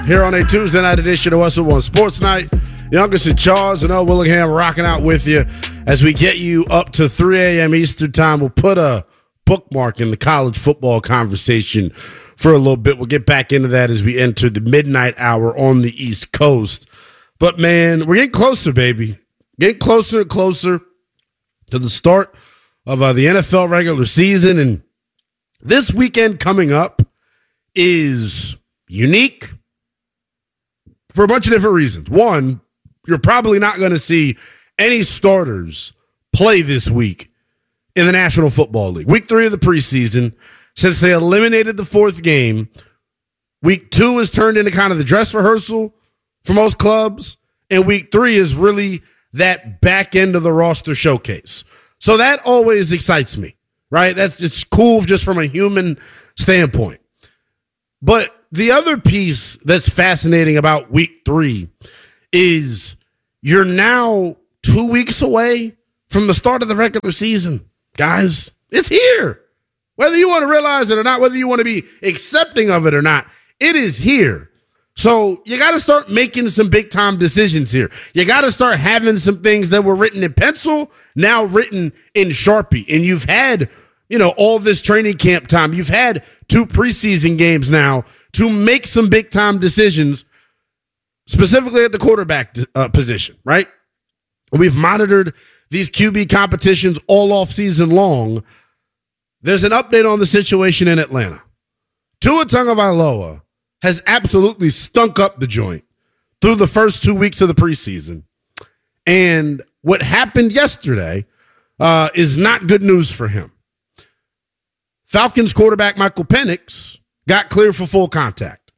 here on a Tuesday night edition of Westwood One Sports Night. Youngest in charge and Earl Willingham rocking out with you as we get you up to 3 a.m. Eastern time. We'll put a bookmark in the college football conversation for a little bit. We'll get back into that as we enter the midnight hour on the East Coast. But, man, we're getting closer, baby. Getting closer and closer to the start of the NFL regular season. And this weekend coming up is unique for a bunch of different reasons. One, you're probably not going to see any starters play this week in the National Football League. Week 3 of the preseason, since they eliminated the fourth game, week 2 has turned into kind of the dress rehearsal for most clubs, and week 3 is really that back end of the roster showcase. So that always excites me, right? It's cool just from a human standpoint. But the other piece that's fascinating about week 3 is you're now 2 weeks away from the start of the regular season. Guys, it's here. Whether you want to realize it or not, whether you want to be accepting of it or not, it is here. So you got to start making some big-time decisions here. You got to start having some things that were written in pencil, now written in Sharpie. And you've had, all this training camp time. You've had 2 preseason games now to make some big-time decisions, specifically at the quarterback position, right? We've monitored these QB competitions all off season long. There's an update on the situation in Atlanta. Tua Tagovailoa has absolutely stunk up the joint through the first 2 weeks of the preseason. And what happened yesterday is not good news for him. Falcons quarterback Michael Penix got cleared for full contact.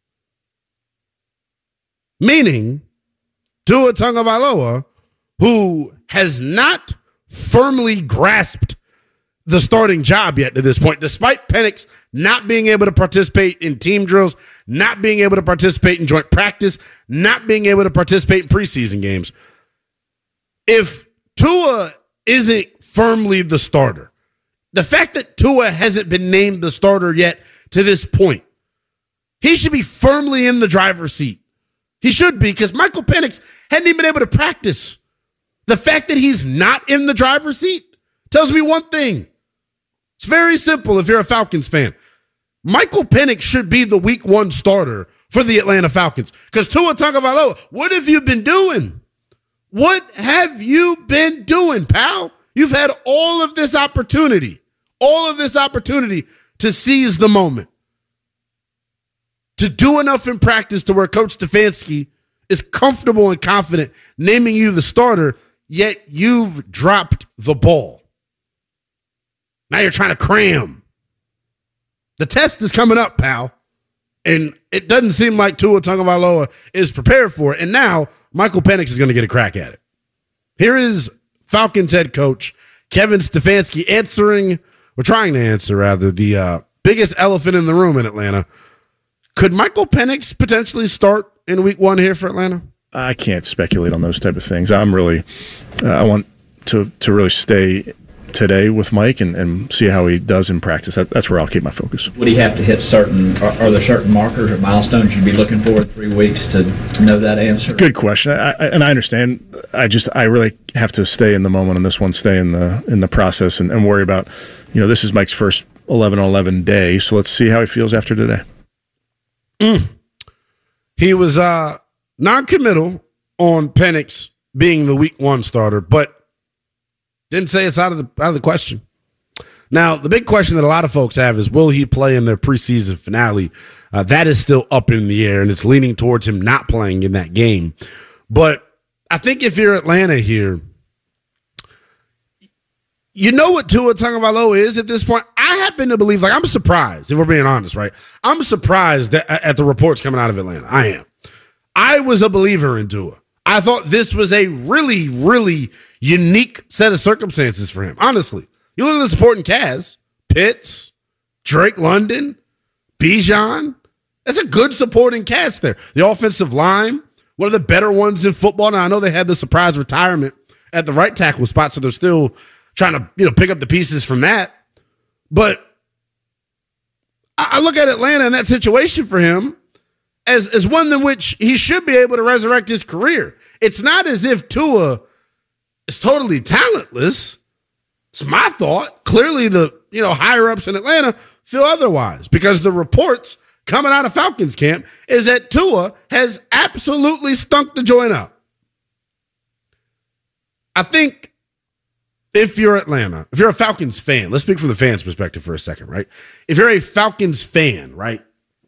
Meaning, Tua Tagovailoa, who has not firmly grasped the starting job yet to this point, despite Penix not being able to participate in team drills, not being able to participate in joint practice, not being able to participate in preseason games. If Tua isn't firmly the starter, the fact that Tua hasn't been named the starter yet to this point, he should be firmly in the driver's seat. He should be, because Michael Penix hadn't even been able to practice. The fact that he's not in the driver's seat tells me one thing. It's very simple if you're a Falcons fan. Michael Penix should be the week 1 starter for the Atlanta Falcons. Because Tua Tagovailoa, what have you been doing? What have you been doing, pal? You've had all of this opportunity to seize the moment, to do enough in practice to where Coach Stefanski is comfortable and confident naming you the starter, yet you've dropped the ball. Now you're trying to cram. The test is coming up, pal. And it doesn't seem like Tua Tagovailoa is prepared for it. And now Michael Penix is going to get a crack at it. Here is Falcons head coach Kevin Stefanski trying to answer the biggest elephant in the room in Atlanta. Could Michael Penix potentially start in week 1 here for Atlanta? I can't speculate on those type of things. I want to really stay today with Mike and see how he does in practice. That's where I'll keep my focus. Would he have to hit are there certain markers or milestones you'd be looking for in 3 weeks to know that answer? Good question. I understand. I really have to stay in the moment on this one, stay in the process and worry about, this is Mike's first 11-on-11 day. So let's see how he feels after today. He was non-committal on Penix being the week 1 starter, but didn't say it's out of the question. Now, the big question that a lot of folks have is, will he play in their preseason finale? That is still up in the air, and it's leaning towards him not playing in that game. But I think if you're Atlanta here, you know what Tua Tagovailoa is at this point. I happen to believe, I'm surprised, if we're being honest, right? I'm surprised at the reports coming out of Atlanta. I am. I was a believer in Tua. I thought this was a really, really unique set of circumstances for him. Honestly, you look at the supporting cast, Pitts, Drake London, Bijan. That's a good supporting cast there. The offensive line, one of the better ones in football. Now, I know they had the surprise retirement at the right tackle spot, so they're still trying to pick up the pieces from that. But I look at Atlanta and that situation for him, as one in which he should be able to resurrect his career. It's not as if Tua is totally talentless. It's my thought. Clearly the higher ups in Atlanta feel otherwise, because the reports coming out of Falcons camp is that Tua has absolutely stunk the joint up. I think if you're Atlanta, if you're a Falcons fan, let's speak from the fans' perspective for a second, right? If you're a Falcons fan, right,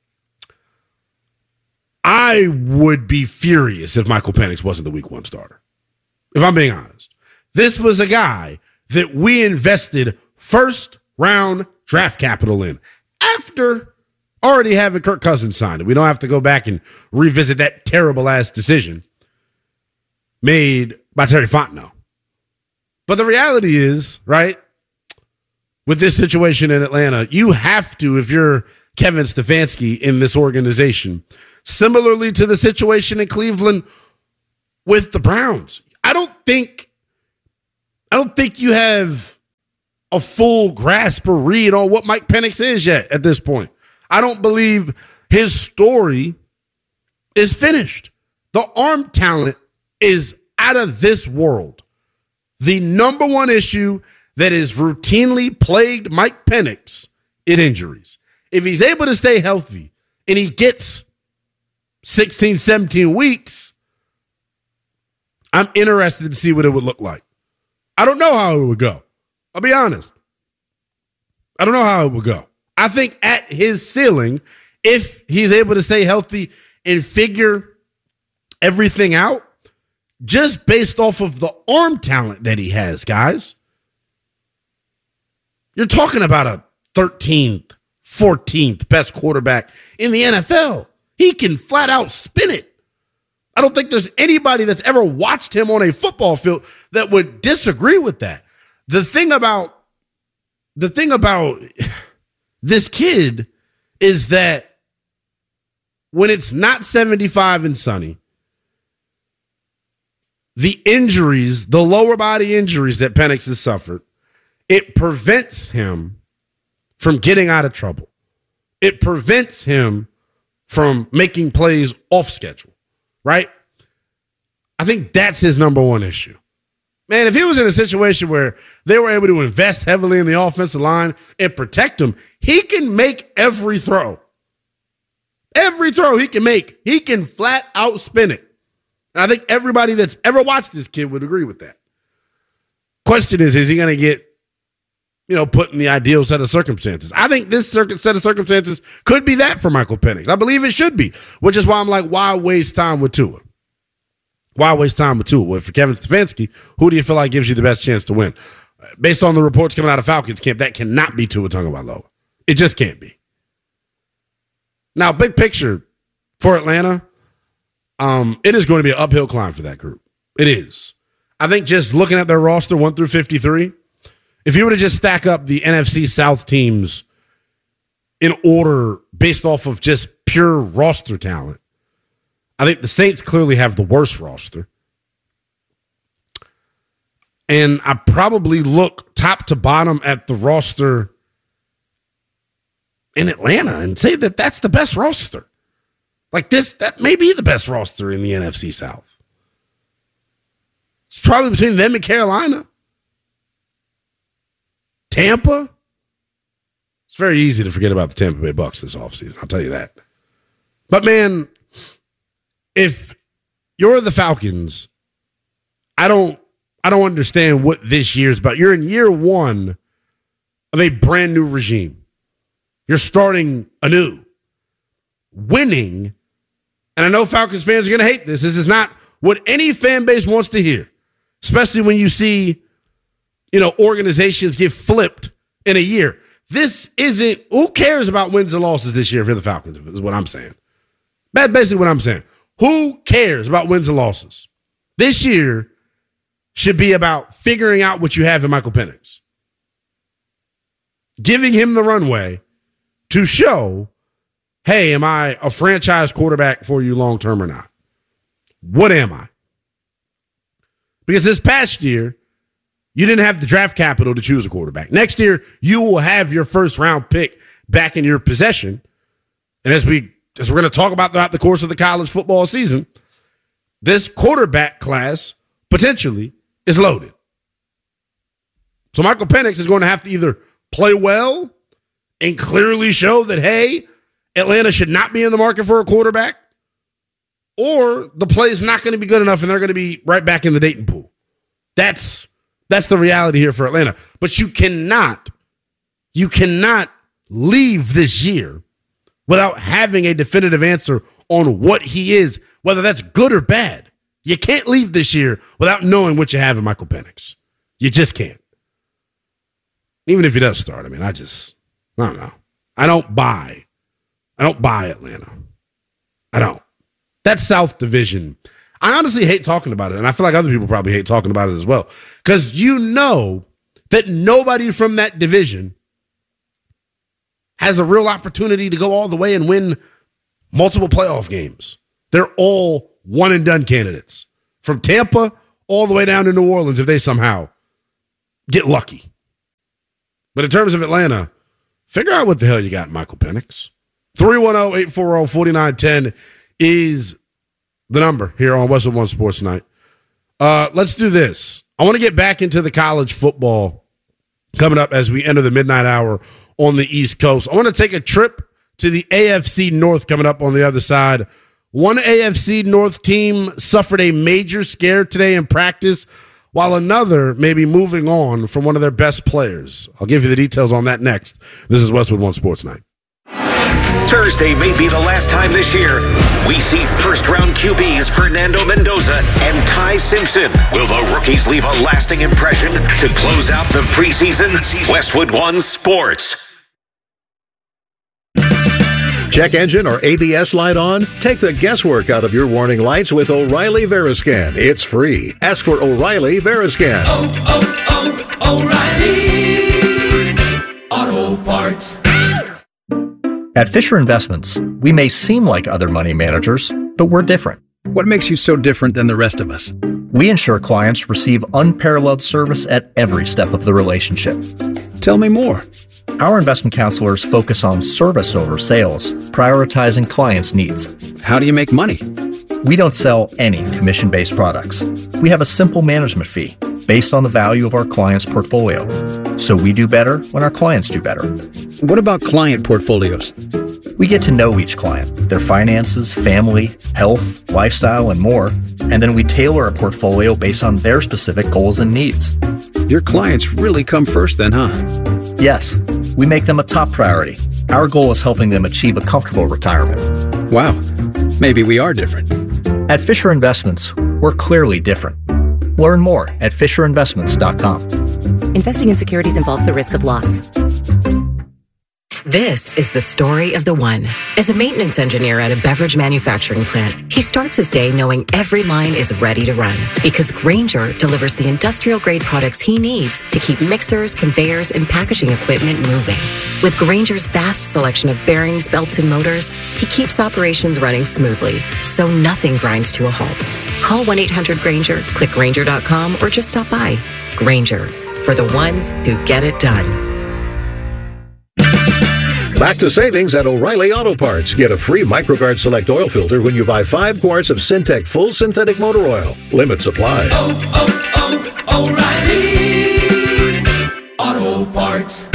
I would be furious if Michael Penix wasn't the week 1 starter. If I'm being honest. This was a guy that we invested first-round draft capital in after already having Kirk Cousins signed it. We don't have to go back and revisit that terrible-ass decision made by Terry Fontenot. But the reality is, right, with this situation in Atlanta, you have to, if you're Kevin Stefanski in this organization, similarly to the situation in Cleveland with the Browns, I don't think you have a full grasp or read on what Mike Penix is yet at this point. I don't believe his story is finished. The arm talent is out of this world. The number one issue that has routinely plagued Mike Penix is injuries. If he's able to stay healthy and he gets 16, 17 weeks, I'm interested to see what it would look like. I don't know how it would go. I'll be honest. I don't know how it would go. I think at his ceiling, if he's able to stay healthy and figure everything out, just based off of the arm talent that he has, guys, you're talking about a 13th, 14th best quarterback in the NFL. He can flat out spin it. I don't think there's anybody that's ever watched him on a football field that would disagree with that. The thing about this kid is that when it's not 75 and sunny, the injuries, the lower body injuries that Penix has suffered, it prevents him from getting out of trouble. It prevents him from making plays off schedule, right? I think that's his number one issue. Man, if he was in a situation where they were able to invest heavily in the offensive line and protect him, he can make every throw. Every throw he can make, he can flat out spin it. And I think everybody that's ever watched this kid would agree with that. Question is he going to get, put in the ideal set of circumstances? I think this set of circumstances could be that for Michael Penix. I believe it should be, which is why I'm like, why waste time with Tua? Why waste time with Tua? Well, for Kevin Stefanski, who do you feel like gives you the best chance to win? Based on the reports coming out of Falcons camp, that cannot be Tua Tagovailoa. It just can't be. Now, big picture for Atlanta, it is going to be an uphill climb for that group. It is. I think just looking at their roster 1 through 53, if you were to just stack up the NFC South teams in order based off of just pure roster talent, I think the Saints clearly have the worst roster. And I probably look top to bottom at the roster in Atlanta and say that that's the best roster. Like that may be the best roster in the NFC South. It's probably between them and Carolina. Tampa. It's very easy to forget about the Tampa Bay Bucks this offseason, I'll tell you that. But man, if you're the Falcons, I don't understand what this year's about. You're in year 1 of a brand new regime. You're starting anew. Winning, and I know Falcons fans are going to hate this. This is not what any fan base wants to hear, especially when you see, organizations get flipped in a year. This isn't, who cares about wins and losses this year for the Falcons, is what I'm saying. That's basically what I'm saying. Who cares about wins and losses? This year should be about figuring out what you have in Michael Penix. Giving him the runway to show, hey, am I a franchise quarterback for you long term or not? What am I? Because this past year, you didn't have the draft capital to choose a quarterback. Next year, you will have your first round pick back in your possession. And as we as we're going to talk about throughout the course of the college football season, this quarterback class potentially is loaded. So Michael Penix is going to have to either play well and clearly show that, hey, Atlanta should not be in the market for a quarterback, or the play is not going to be good enough and they're going to be right back in the Dayton pool. That's the reality here for Atlanta. But you cannot leave this year without having a definitive answer on what he is, whether that's good or bad. You can't leave this year without knowing what you have in Michael Penix. You just can't. Even if he does start, I don't know. I don't buy Atlanta. I don't. That South Division, I honestly hate talking about it, and I feel like other people probably hate talking about it as well, because you know that nobody from that division has a real opportunity to go all the way and win multiple playoff games. They're all one-and-done candidates, from Tampa all the way down to New Orleans if they somehow get lucky. But in terms of Atlanta, figure out what the hell you got, Michael Penix. 310-840-4910 is the number here on Westwood One Sports Night. Let's do this. I want to get back into the college football coming up as we enter the midnight hour on the East Coast. I want to take a trip to the AFC North coming up on the other side. One AFC North team suffered a major scare today in practice, while another may be moving on from one of their best players. I'll give you the details on that next. This is Westwood One Sports Night. Thursday may be the last time this year we see first-round QBs Fernando Mendoza and Ty Simpson. Will the rookies leave a lasting impression to close out the preseason? Westwood One Sports. Check engine or ABS light on? Take the guesswork out of your warning lights with O'Reilly Veriscan. It's free. Ask for O'Reilly Veriscan. O'Reilly Auto Parts. At Fisher Investments, we may seem like other money managers, but we're different. What makes you so different than the rest of us? We ensure clients receive unparalleled service at every step of the relationship. Tell me more. Our investment counselors focus on service over sales, prioritizing clients' needs. How do you make money? We don't sell any commission-based products. We have a simple management fee based on the value of our client's portfolio. So we do better when our clients do better. What about client portfolios? We get to know each client, their finances, family, health, lifestyle, and more, and then we tailor a portfolio based on their specific goals and needs. Your clients really come first then, huh? Yes, we make them a top priority. Our goal is helping them achieve a comfortable retirement. Wow, maybe we are different. At Fisher Investments, we're clearly different. Learn more at FisherInvestments.com. Investing in securities involves the risk of loss. This is the story of the one. As a maintenance engineer at a beverage manufacturing plant, he starts his day knowing every line is ready to run because Grainger delivers the industrial-grade products he needs to keep mixers, conveyors, and packaging equipment moving. With Grainger's vast selection of bearings, belts, and motors, he keeps operations running smoothly, so nothing grinds to a halt. Call 1-800-GRAINGER, click Grainger.com, or just stop by. Grainger, for the ones who get it done. Back to savings at O'Reilly Auto Parts. Get a free MicroGuard Select oil filter when you buy 5 quarts of Syntec Full Synthetic Motor Oil. Limits apply. O'Reilly Auto Parts.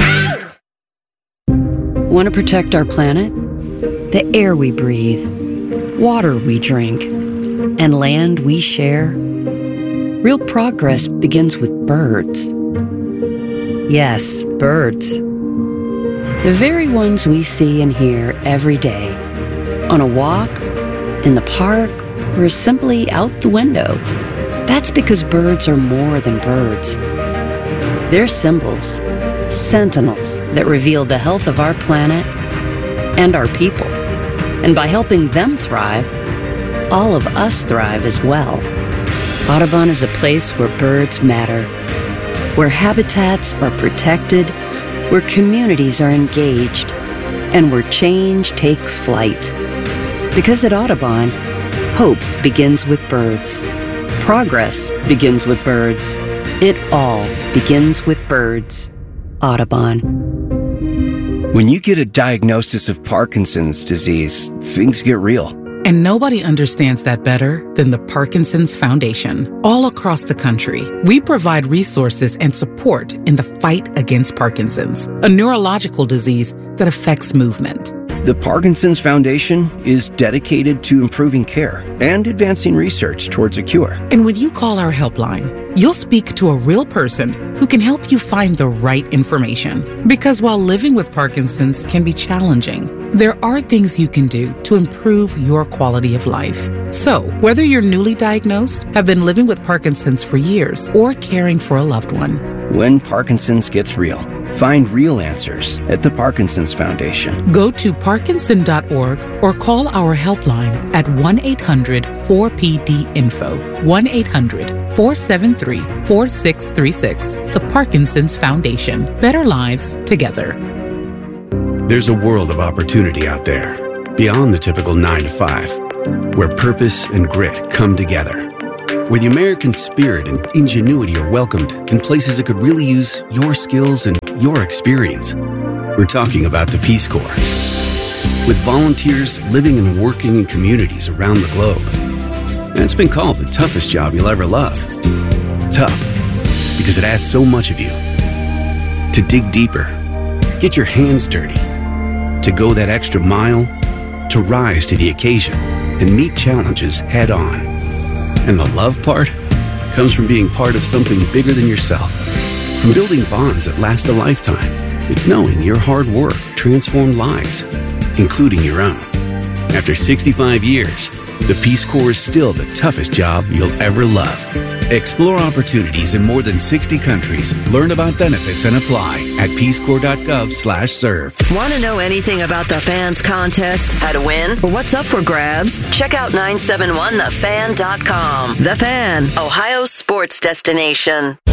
Want to protect our planet? The air we breathe, water we drink, and land we share? Real progress begins with birds. Yes, birds. The very ones we see and hear every day, on a walk, in the park, or simply out the window. That's because birds are more than birds. They're symbols, sentinels that reveal the health of our planet and our people. And by helping them thrive, all of us thrive as well. Audubon is a place where birds matter, where habitats are protected, where communities are engaged, and where change takes flight. Because at Audubon, hope begins with birds. Progress begins with birds. It all begins with birds. Audubon. When you get a diagnosis of Parkinson's disease, things get real. And nobody understands that better than the Parkinson's Foundation. All across the country, we provide resources and support in the fight against Parkinson's, a neurological disease that affects movement. The Parkinson's Foundation is dedicated to improving care and advancing research towards a cure. And when you call our helpline, you'll speak to a real person who can help you find the right information. Because while living with Parkinson's can be challenging, there are things you can do to improve your quality of life. So, whether you're newly diagnosed, have been living with Parkinson's for years, or caring for a loved one, when Parkinson's gets real, find real answers at the Parkinson's Foundation. Go to parkinson.org or call our helpline at 1-800-4PD-INFO, 1-800-473-4636. The Parkinson's Foundation. Better lives together. There's a world of opportunity out there, beyond the typical 9 to 5, where purpose and grit come together, where the American spirit and ingenuity are welcomed in places that could really use your skills and your experience. We're talking about the Peace Corps. With volunteers living and working in communities around the globe. And it's been called the toughest job you'll ever love. Tough, because it asks so much of you. To dig deeper, get your hands dirty, to go that extra mile, to rise to the occasion and meet challenges head on. And the love part comes from being part of something bigger than yourself. From building bonds that last a lifetime. It's knowing your hard work transformed lives, including your own. After 65 years, the Peace Corps is still the toughest job you'll ever love. Explore opportunities in more than 60 countries. Learn about benefits and apply at peacecorps.gov/serve. Want to know anything about the Fans contest, how to win, or what's up for grabs? Check out 971thefan.com. The Fan, Ohio's sports destination.